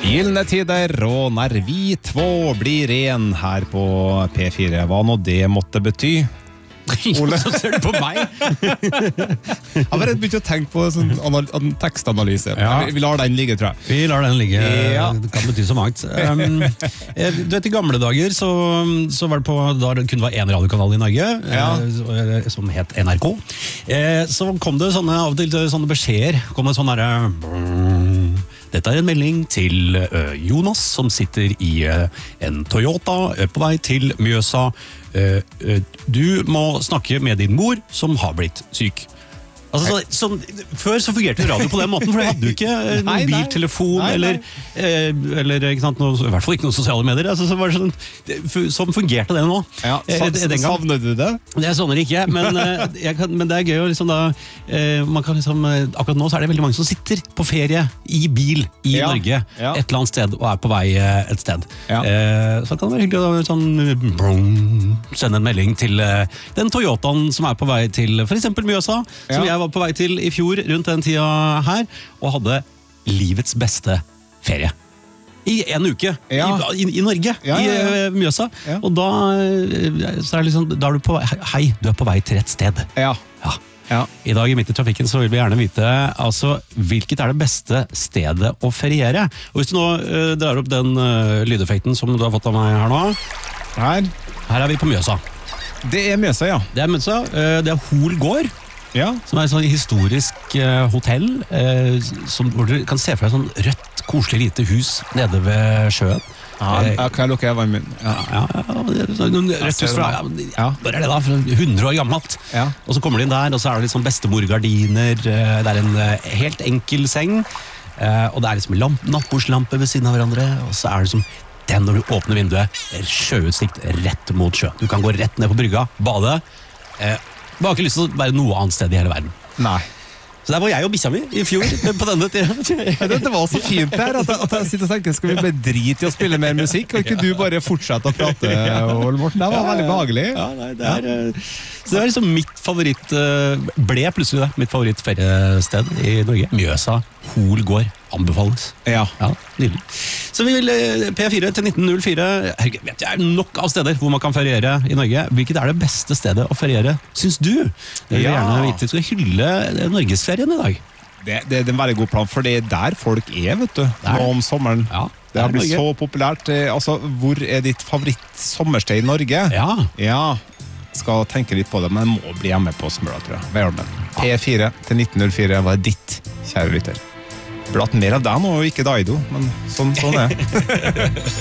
Gylne tider, og når vi två blir en her på P4, hva nå det måtte bety? Ole, så ser du på meg. Jeg har bare begynt å tenke på sånn tekstanalyse. Ja. Vi lar den ligge, tror jeg. Vi lar den ligge, Ja. det kan bety så mangt. Du vet, i gamle dager så var det på, da det kun var en radiokanal i Norge, Ja. som het NRK. Så kom det sånne, av og til sånne beskjeder, kom det sånn der... Dette en melding til Jonas, som sitter i en Toyota på vei til Mjøsa. Du må snakke med din mor, som har blitt syk. Altså, før så fungerte radio på den måten, for det hadde jo ikke mobiltelefon, eller ikke sant, i hvert fall ikke noen sosiale medier. Altså, så var det sånn fungerte det nå. Ja, savner du det? Det savner ikke, men det er gøy å liksom da, man kan liksom, akkurat nå så er det veldig mange som sitter på ferie i bil i Norge, et eller annet sted, og er på vei et sted. Så kan det være hyggelig å sende en melding til den Toyotaen som er på vei til for eksempel Mjøsa, som jeg var på vei til i fjor rundt den tida her, og hadde livets beste ferie. I en uke i Norge, i Mjøsa. Og da, så er det liksom, da er du på hei, du er på vei til rett sted. I dag i Midt i trafikken så vil vi gjerne vite altså, hvilket er det beste stedet å feriere. Og hvis du nå drar opp den lydeffekten som du har fått av meg her nå, her er vi på Mjøsa. Det er Mjøsa, ja. Det er Mjøsa, det er Hol gård. Som er et sånn historisk hotell hvor du kan se for deg sånn rødt, koselig lite hus nede ved sjøen. Kan jeg lukke vann min? Rødt hus fra hvor er det da? 100 år gammelt. Og så kommer de inn der, og så er det liksom bestemorgardiner, det er en helt enkel seng, og det er liksom nattbordslampe ved siden av hverandre, og så er det som den når du åpner vinduet, sjøutsikt rett mot sjø. Du kan gå rett ned på brygga, bade. Jeg har ikke lyst til å være noe annet sted i hele verden. Nei. Så der var jeg og bikkja mi i fjor på denne tiden. Det var så fint her at jeg sitter og tenker, skal vi bare drite i å spille mer musikk? Kan ikke du bare fortsette å prate, Ole Morten? Det var veldig behagelig. Det er liksom ble plutselig det, mitt favorittferiested i Norge. Mjøsa, Hol gård, anbefales. Nydelig. Så vi vil P4 til 1904, vet jeg nok av steder hvor man kan feriere i Norge. Hvilket er det beste stedet å feriere, synes du? Det vil gjerne vite, skal hylle Norgesferien i dag. Det er en veldig god plan, for det er der folk er, vet du, nå om sommeren. Det har blitt så populært. Altså, hvor er ditt favoritt-sommersted i Norge? Skal tenke litt på det, men jeg må bli hjemme på sommer, tror jeg. Velkommen. P4 til 1904 var ditt, kjære lytter. Burde hatt mer av deg nå, og ikke Daido, men sånn er det.